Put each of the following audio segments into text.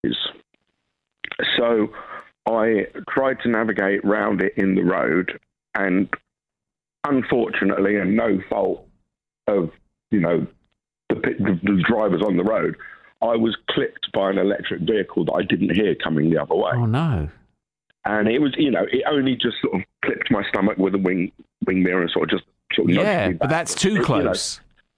So I tried to navigate round it in the road, and unfortunately, and no fault of, the drivers on the road, I was clipped by an electric vehicle that I didn't hear coming the other way. Oh, no. And it was, it only just sort of clipped my stomach with a wing mirror and sort of nudged me back. But that's too close.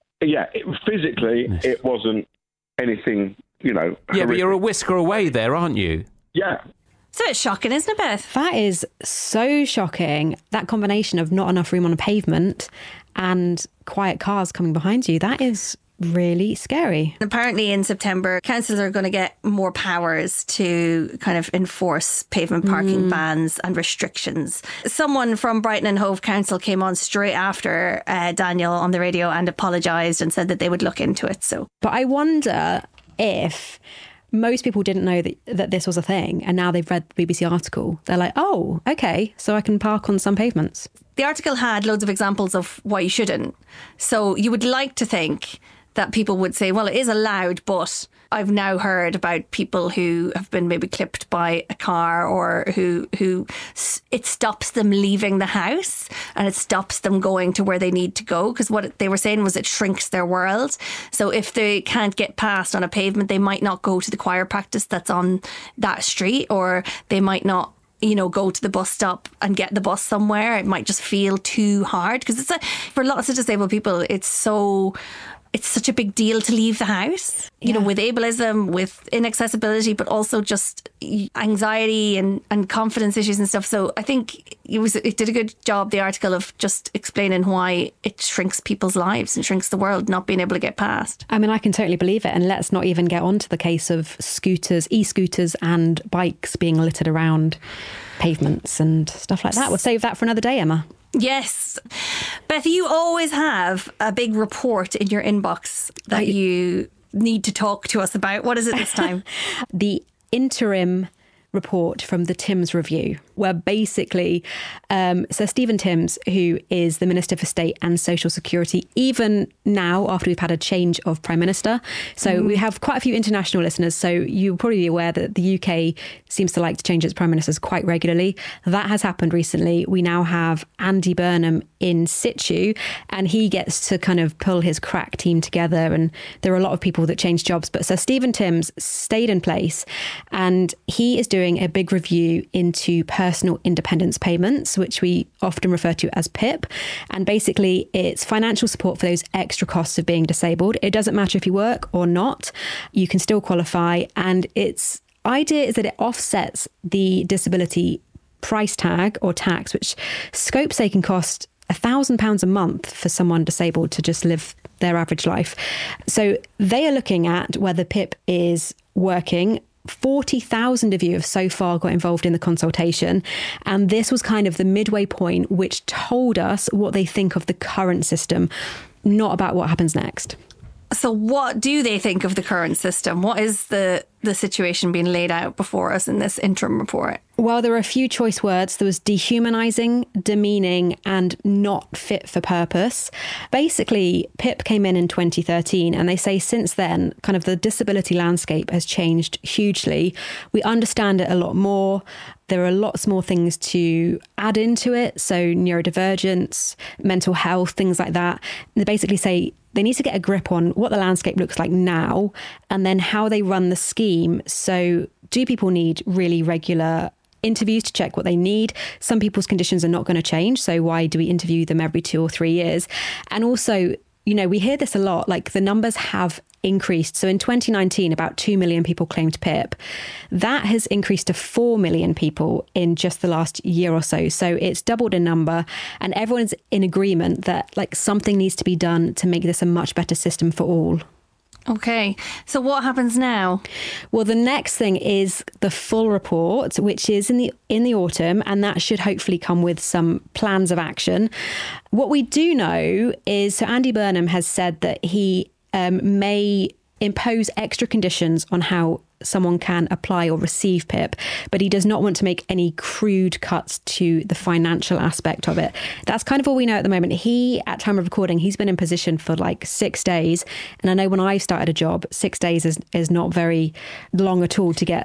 Physically, it wasn't anything, Yeah, horrific. but you're a whisker away there, aren't you? Yeah. It's a bit shocking, isn't it, Beth? That is so shocking. That combination of not enough room on a pavement and quiet cars coming behind you, that is really scary. Apparently in September, councils are going to get more powers to kind of enforce pavement parking bans and restrictions. Someone from Brighton and Hove Council came on straight after Daniel on the radio and apologised and said that they would look into it. But I wonder if most people didn't know that this was a thing, and now they've read the BBC article. They're like, oh, okay, so I can park on some pavements. The article had loads of examples of why you shouldn't. So you would like to think that people would say, well, it is allowed, but I've now heard about people who have been maybe clipped by a car, or who it stops them leaving the house and it stops them going to where they need to go. Because what they were saying was it shrinks their world. So if they can't get past on a pavement, they might not go to the choir practice that's on that street, or they might not go to the bus stop and get the bus somewhere. It might just feel too hard, because for lots of disabled people, it's such a big deal to leave the house, with ableism, with inaccessibility, but also just anxiety and confidence issues and stuff. So I think it did a good job, the article, of just explaining why it shrinks people's lives and shrinks the world, not being able to get past. I mean, I can totally believe it. And let's not even get onto the case of e-scooters and bikes being littered around pavements and stuff like that. We'll save that for another day, Emma. Yes. Beth, you always have a big report in your inbox that you need to talk to us about. What is it this time? The interim report from the Timms Review, where basically Sir Stephen Timms, who is the Minister for State and Social Security, even now after we've had a change of Prime Minister. So we have quite a few international listeners. So you'll probably be aware that the UK seems to like to change its Prime Ministers quite regularly. That has happened recently. We now have Andy Burnham in situ, and he gets to kind of pull his crack team together. And there are a lot of people that change jobs, but Sir Stephen Timms stayed in place, and he is doing a big review into personal independence payments, which we often refer to as PIP. And basically it's financial support for those extra costs of being disabled. It doesn't matter if you work or not, you can still qualify. And its idea is that it offsets the disability price tag or tax, which scope say can cost £1,000 a month for someone disabled to just live their average life. So they are looking at whether PIP is working. 40,000 of you have so far got involved in the consultation, and this was kind of the midway point which told us what they think of the current system, not about what happens next. So what do they think of the current system? What is the situation being laid out before us in this interim report? Well, there are a few choice words. There was dehumanising, demeaning, and not fit for purpose. Basically, PIP came in 2013, and they say since then, kind of the disability landscape has changed hugely. We understand it a lot more. There are lots more things to add into it. So neurodivergence, mental health, things like that. They basically say they need to get a grip on what the landscape looks like now, and then how they run the scheme. So do people need really regular interviews to check what they need? Some people's conditions are not going to change, so why do we interview them every 2 or 3 years? And also, we hear this a lot, like the numbers have increased. So in 2019, about 2 million people claimed PIP. That has increased to 4 million people in just the last year or so. So it's doubled in number, and everyone's in agreement that something needs to be done to make this a much better system for all. Okay, so what happens now? Well, the next thing is the full report, which is in the autumn, and that should hopefully come with some plans of action. What we do know is, so Andy Burnham has said that he may impose extra conditions on how someone can apply or receive PIP, but he does not want to make any crude cuts to the financial aspect of it. That's kind of all we know at the moment. He, at time of recording, he's been in position for like 6 days. And I know when I started a job, 6 days is not very long at all to get